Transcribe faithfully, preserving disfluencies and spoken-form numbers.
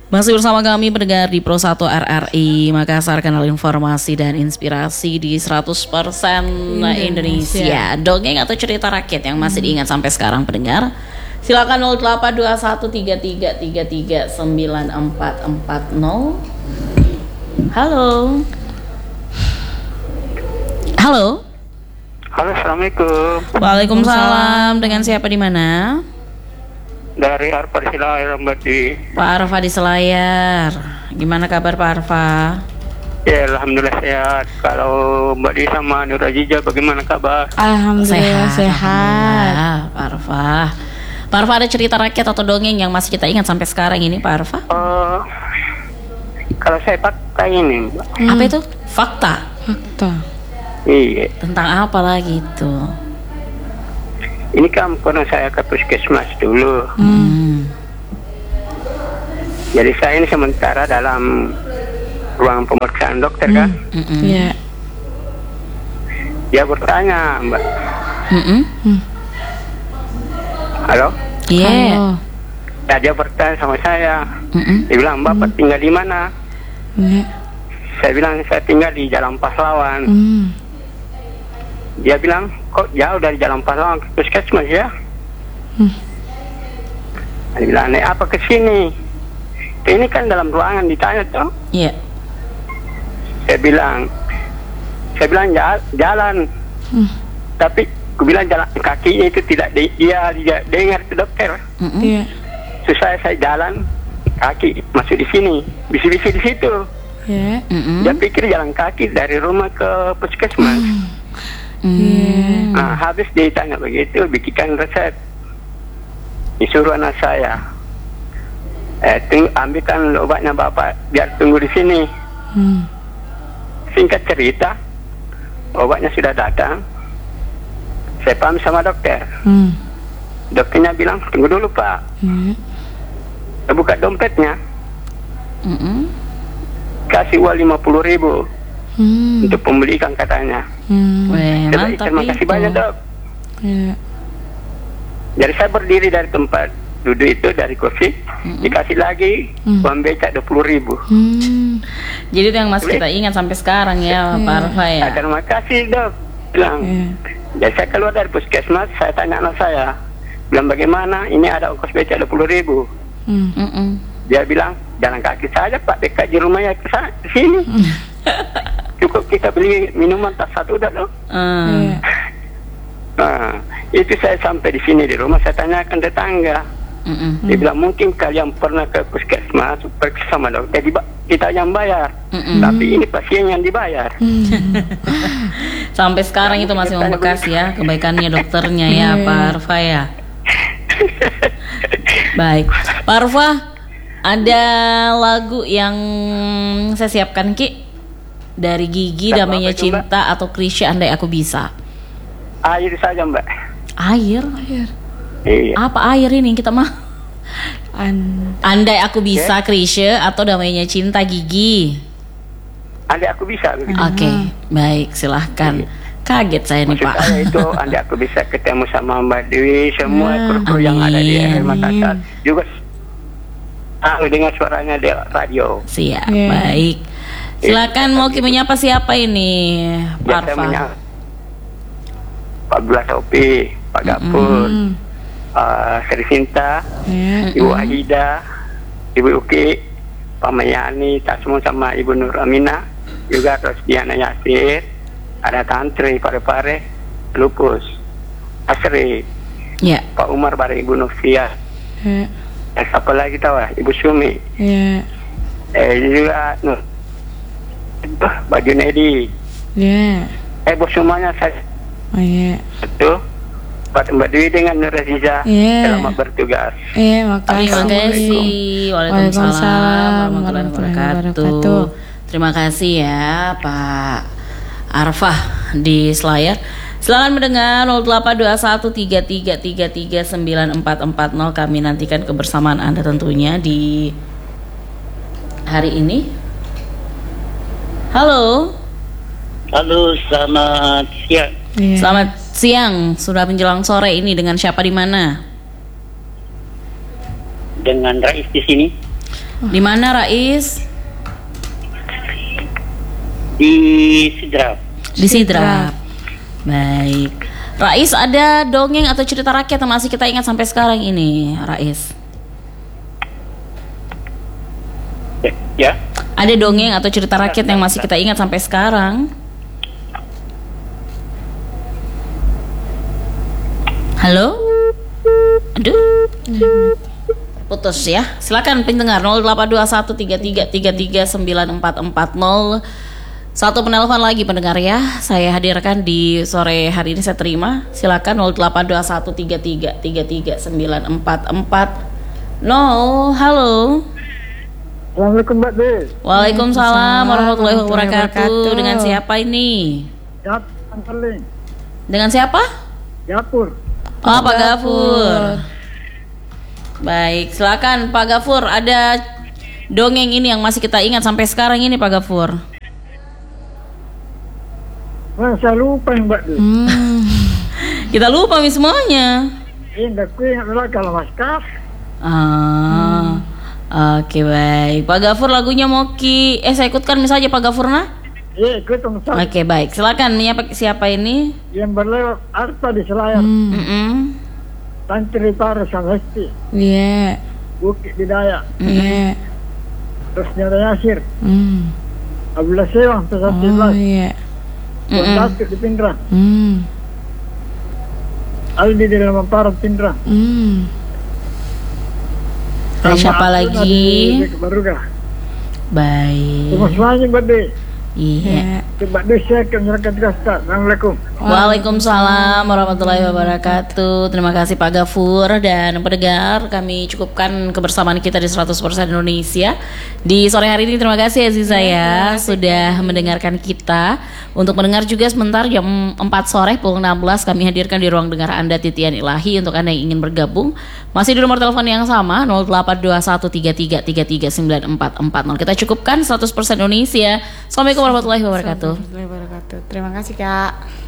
Masih bersama kami pendengar di Pro satu R R I Makassar, kanal informasi dan inspirasi di seratus persen Indonesia. Dongeng atau cerita rakyat yang masih diingat sampai sekarang pendengar, silakan nol delapan dua satu tiga tiga tiga tiga sembilan empat empat nol. Halo. Halo. Halo, assalamualaikum. Waalaikumsalam. Dengan siapa di mana? Dari Arfa di Selayar, Mbak Di. Pak Arfa di Selayar. Gimana kabar Pak Arfa? Ya, alhamdulillah sehat. Kalau Mbak Di sama Nur Aziza bagaimana kabar? Alhamdulillah sehat. sehat. Pak Arfa. Pak Arfa, ada cerita rakyat atau dongeng yang masih kita ingat sampai sekarang ini Pak Arfa? Uh, kalau saya fakta ini, Mbak. Hmm. Apa itu? Fakta. Fakta. Iya. Tentang apa lagi itu? Ini kan pernah saya ke puskesmas dulu. Hmm. Jadi saya ini sementara dalam ruang pemeriksaan dokter kan. Mm-mm. Iya. Dia bertanya, Mbak. Mm-mm. Halo? Iya. Halo. Ya, dia bertanya sama saya. Mm-mm. Dia bilang, Bapak tinggal di mana? Iya. Saya bilang, saya tinggal di Jalan Pahlawan. Hmm. Dia bilang, kok jauh dari Jalan Pahlawan ke puskesmas ya? Hmm. Dia bilang, naik apa ke sini? Ini kan dalam ruangan, ditanya toh. Iya. Saya bilang, saya bilang ja- jalan. Hmm. Tapi aku bilang jalan kakinya itu tidak di- dia tidak dengar ke dokter. Mm-mm. Iya. Susah saya jalan kaki masuk di sini, bisi-bisi di situ. Iya. Mm-mm. Dia pikir jalan kaki dari rumah ke puskesmas. Mm. Nah, habis dia tanya begitu, bikinkan resep. Disuruh anak saya, eh, tunggu, ambilkan obatnya Bapak, biar tunggu di sini. Hmm. Singkat cerita, obatnya sudah datang. Saya paham sama dokter. Hmm. Dokternya bilang, tunggu dulu Pak. Iya. Saya buka dompetnya, Mm-mm. kasih uang lima puluh ribu Hmm. untuk pembelikan katanya. Hmm. Weh, Saya bilang, mantap terima kasih itu. banyak dok. Iya. Jadi saya berdiri dari tempat duduk itu, dari kursi, dikasih lagi Mm. uang becak dua puluh ribu. Hmm. Jadi itu yang masih kita ingat sampai sekarang ya Pak Arfa ya. Ah, terima kasih dok. Bilang. Iya. Jadi saya keluar dari puskesmas, saya tanya anak saya, bilang bagaimana, ini ada ongkos becak dua puluh ribu. Hmm. Mm-mm. Dia bilang, jalan kaki saja Pak, dekat di rumahnya ke sana, ke sini. Cukup kita beli minuman tas satu udah dong. Ah. Iya. Nah, itu saya sampai di sini di rumah, saya tanyakan tetangga. Mm-mm. Dia bilang, mungkin kalian pernah ke puskesmas, pergi sama dokter, diba- kita yang bayar. Mm-mm. Tapi ini pasien yang dibayar. Sampai sekarang itu masih membekas ya kebaikannya dokternya ya Pak Arfa ya. Baik, Pak Arfa, ada lagu yang saya siapkan Ki dari Gigi, Lagu Damainya apa itu, Mbak? Cinta atau Krisya Andai Aku Bisa. Air saja Mbak. Air? Air. Iya. Apa air ini kita mah? An. Andai Aku Bisa Krisya atau Damainya Cinta Gigi. Andai aku bisa. begitu. Oke, baik, silahkan. Kaget saya nih Maksud Pak. saya itu, andai aku bisa ketemu sama Mbak Dewi, semua Ya, kru-kru yang ada di amin. R R I Makassar. Juga ah, dengar suaranya di radio. Siap, Ya. baik. Silakan mau Ki menyapa siapa ini, Pak Biasa Arfa? menyapa Pak Bula Sopi, Pak Gapur, Hmm. uh, Sri Sinta, Iya. Ibu Aida, Ibu Uki, Pak Mayani, Tasmu sama Ibu Nur Aminah, juga Rosdiana Yasir, ada Tantri, Pare-Pare, Lupus, Asri, Ya. Pak Umar bareng Ibu Nufia. Iya. Eh, siapa lagi tahu ah? Ibu Sumi. Iya. Eh juga Nur. Pak Junedi. Iya. Eh bos semuanya saya Oh iya. itu Pak Mbak Dewi dengan Nur Aziza. Iya. Selamat bertugas. Iya, makasih. Terima kasih. Waalaikumsalam warahmatullahi wabarakatuh. Terima kasih ya Pak Arfa di Selayar. Silakan mendengar nol delapan dua satu tiga tiga tiga tiga sembilan empat empat nol. Kami nantikan kebersamaan Anda tentunya di hari ini. Halo. Halo, selamat siang. Iya. Selamat siang. Sudah menjelang sore ini, dengan siapa di mana? Dengan Rais di sini. Di mana Rais? Di Sidrap. Di Sidrap. Baik. Rais, ada dongeng atau cerita rakyat yang masih kita ingat sampai sekarang ini, Rais? Ya. Ada dongeng atau cerita rakyat yang masih kita ingat sampai sekarang? Halo? Aduh. Putus ya. Silakan pendengar nol delapan dua satu tiga tiga tiga tiga sembilan empat empat nol. Satu penelpon lagi pendengar ya. Saya hadirkan di sore hari ini, saya terima. Silakan nol delapan dua satu tiga tiga tiga tiga sembilan empat empat nol. Halo. Assalamualaikum Mbak De. Waalaikumsalam warahmatullahi wabarakatuh. Dengan siapa ini? Gapur. Dengan siapa? Gapur. Oh, Pak Gafur. Baik, silakan Pak Gafur. Ada dongeng ini yang masih kita ingat sampai sekarang ini, Pak Gafur. Masa lupa yang Mbak De. Hmm. Kita lupa mi semuanya. Ini aku ingat dulu kalau Mas Kaf. Ah, oke baik. Pak Gafur lagunya mau ki. Eh saya ikutkan misalnya Pak Gafur nah. Iya ikut Om Sal. Oke baik. Silakan. Siapa, siapa ini? Yang berlewat Arta di Selayar. Hmm. Mm-mm. Tantri Pare Samesti. Iya. Bukit Bidaya. Iya. Terus Nyata Yasir. Hmm. Abdullah Sewang Pesat Oh Sebelas. iya. Mm-mm. Satu di Pindra. Hmm. Aldi di dalam Parat Pindra. Hmm. Ada siapa Sama Abdullah lagi? di- di Baruga. Baik. Terima kasih Mbak De. Iya. Iya. Mbak De saya akan menyerahkan tugas. Assalamualaikum. Waalaikumsalam warahmatullahi wabarakatuh. Terima kasih Pak Gafur dan pendengar, kami cukupkan kebersamaan kita di seratus persen Indonesia di sore hari ini. Terima kasih Aziza ya sudah mendengarkan kita. Untuk mendengar juga sebentar jam empat sore pukul enam belas kami hadirkan di ruang dengar Anda Titian Ilahi untuk Anda yang ingin bergabung. Masih di nomor telepon yang sama nol delapan dua satu tiga tiga tiga tiga sembilan empat empat nol. Kita cukupkan seratus persen Indonesia. Assalamualaikum warahmatullahi wabarakatuh. Warahmatullahi wabarakatuh. Terima kasih Kak.